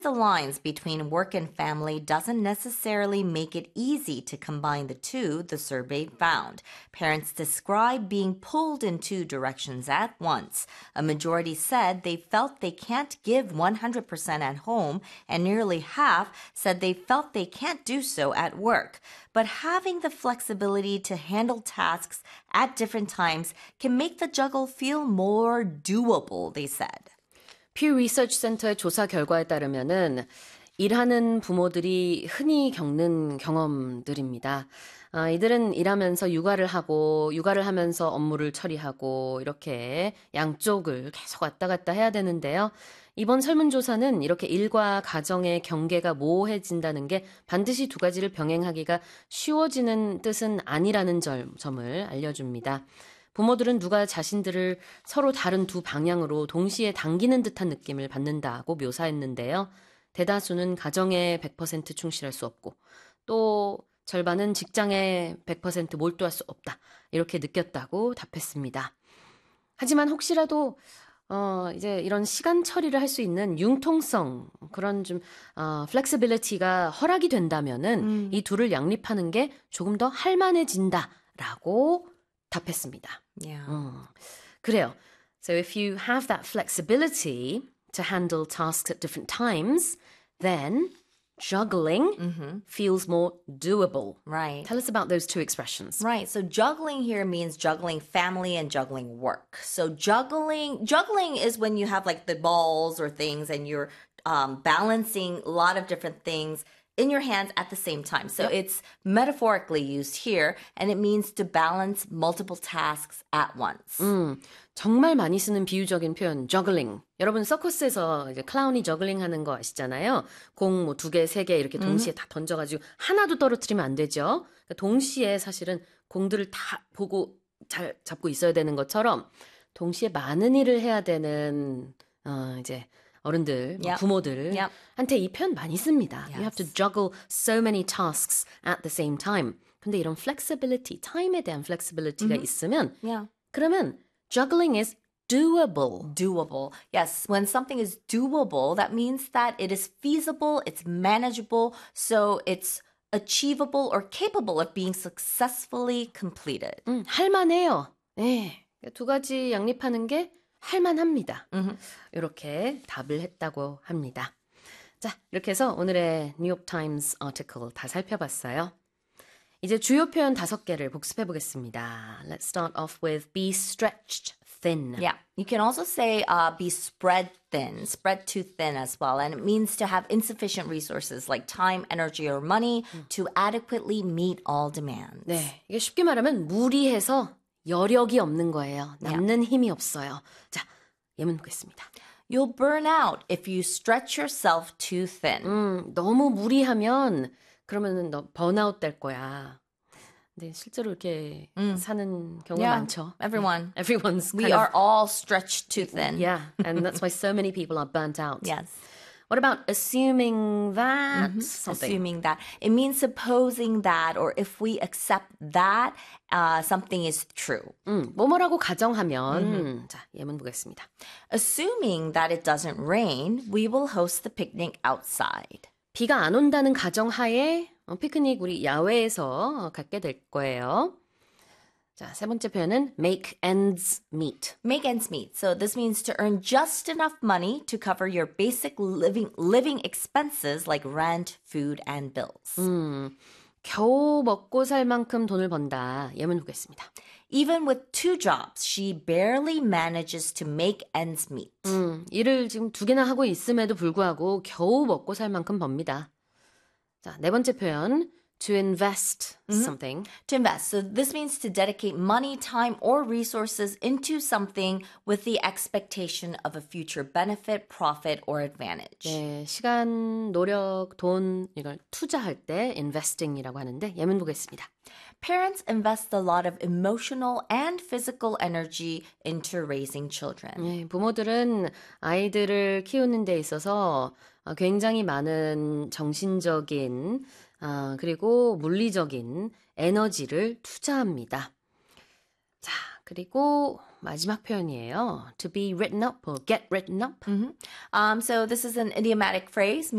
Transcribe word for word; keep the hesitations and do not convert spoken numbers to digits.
the lines between work and family doesn't necessarily make it easy to combine the two, the survey found. Parents describe being pulled in two directions at once. A majority said they felt they can't give one hundred percent at home, and nearly half said they felt they can't do so at work. But having the flexibility to handle tasks at different times can make the juggle feel more doable, they said. Pew Research Center의 조사 결과에 따르면은 일하는 부모들이 흔히 겪는 경험들입니다. 아, 이들은 일하면서 육아를 하고 육아를 하면서 업무를 처리하고 이렇게 양쪽을 계속 왔다 갔다 해야 되는데요. 이번 설문조사는 이렇게 일과 가정의 경계가 모호해진다는 게 반드시 두 가지를 병행하기가 쉬워지는 뜻은 아니라는 점, 점을 알려줍니다. 부모들은 누가 자신들을 서로 다른 두 방향으로 동시에 당기는 듯한 느낌을 받는다고 묘사했는데요. 대다수는 가정에 백 퍼센트 충실할 수 없고 또 절반은 직장에 백 퍼센트 몰두할 수 없다. 이렇게 느꼈다고 답했습니다. 하지만 혹시라도 어, 이제 이런 시간 처리를 할 수 있는 융통성, 그런 좀, 어, flexibility가 허락이 된다면은 음. 이 둘을 양립하는 게 조금 더 할만해진다라고 답했습니다. Yeah. 음, 그래요. So if you have that flexibility to handle tasks at different times, then juggling mm-hmm. feels more doable. Right. Tell us about those two expressions. Right. So juggling here means juggling family and juggling work. So juggling juggling is when you have like the balls or things and you're um, balancing a lot of different things in your hands at the same time. So yep. it's metaphorically used here, and it means to balance multiple tasks at once. 음, 정말 많이 쓰는 비유적인 표현, juggling. 여러분 서커스에서 이제 클라운이 저글링 하는 거 아시잖아요. 공 뭐 두 개, 세 개 이렇게 동시에 음. 다 던져가지고 하나도 떨어뜨리면 안 되죠. 그러니까 동시에 사실은 공들을 다 보고 잘 잡고 있어야 되는 것처럼 동시에 많은 일을 해야 되는 어, 이제 어른들, yep. 부모들 yep. 한테 이 표현 많이 씁니다. Yes. You have to juggle so many tasks at the same time. 근데 이런 flexibility, time에 대한 flexibility가 mm-hmm. 있으면 yeah. 그러면 juggling is doable. Doable. Yes, when something is doable, that means that it is feasible, it's manageable, so it's achievable or capable of being successfully completed. 음, 할만해요. 네, 두 가지 양립하는 게 할만합니다. Mm-hmm. 이렇게 답을 했다고 합니다. 자, 이렇게 해서 오늘의 뉴욕 타임스 아티클 다 살펴봤어요. 이제 주요 표현 다섯 개를 복습해 보겠습니다. Let's start off with be stretched thin. Yeah, you can also say uh, be spread thin, spread too thin as well. And it means to have insufficient resources like time, energy, or money 음. to adequately meet all demands. 네, 이게 쉽게 말하면 무리해서 여력이 없는 거예요. 남는 yeah. 힘이 없어요. 자, 예문 보겠습니다. You'll burn out if you stretch yourself too thin. 음, 너무 무리하면 그러면은 너 번아웃 될 거야. 근데 실제로 이렇게 음. 사는 경우가 yeah, 많죠. Everyone. Everyone's We kind are of, all stretched too thin. Yeah, and that's why so many people are burnt out. Yes. What about assuming that mm-hmm. something? Assuming that. It means supposing that, or if we accept that uh, something is true. 음, 뭐뭐라고 가정하면 mm-hmm. 자, 예문 보겠습니다. Assuming that it doesn't rain, we will host the picnic outside. 비가 안 온다는 가정하에 어, 피크닉 우리 야외에서 갖게 될 거예요. 자, 세 번째 표현은 make ends meet. Make ends meet. So this means to earn just enough money to cover your basic living living expenses like rent, food, and bills. 음, 겨우 먹고 살 만큼 돈을 번다. 예문 보겠습니다. Even with two jobs, she barely manages to make ends meet. 음, 일을 지금 두 개나 하고 있음에도 불구하고 겨우 먹고 살 만큼 법니다. 자, 네 번째 표현. To invest mm-hmm. something. To invest. So this means to dedicate money, time, or resources into something with the expectation of a future benefit, profit, or advantage. 네, 시간, 노력, 돈 이걸 투자할 때 investing이라고 하는데 예문 보겠습니다. Parents invest a lot of emotional and physical energy into raising children. 네, 부모들은 아이들을 키우는 데 있어서 굉장히 많은 정신적인 아, 그리고 물리적인 에너지를 투자합니다. 자, 그리고 마지막 표현이에요. To be written up or get written up. Mm-hmm. Um, so this is an idiomatic phrase